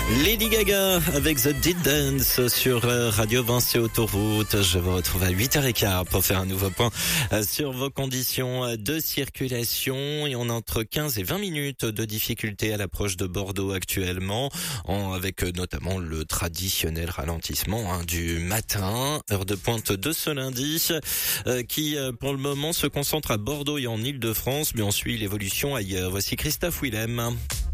Lady Gaga avec The Dead Dance sur Radio Vinci Autoroute. Je vous retrouve à 8h15 pour faire un nouveau point sur vos conditions de circulation. Et on a entre 15 et 20 minutes de difficulté à l'approche de Bordeaux actuellement, avec notamment le traditionnel ralentissement du matin, heure de pointe de ce lundi, qui pour le moment se concentre à Bordeaux et en Île-de-France, mais on suit l'évolution ailleurs. Voici Christophe Willem.